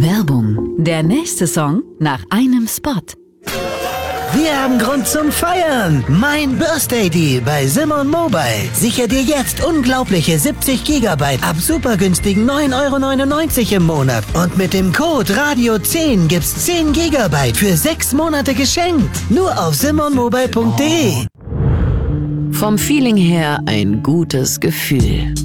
Werbung. Der nächste Song nach einem Spot. Wir haben Grund zum Feiern. Mein Birthday Deal bei Simon Mobile. Sicher dir jetzt unglaubliche 70 GB ab supergünstigen 9,99 € im Monat. Und mit dem Code RADIO10 gibt's 10 GB für 6 Monate geschenkt. Nur auf simonmobile.de. Vom Feeling her ein gutes Gefühl.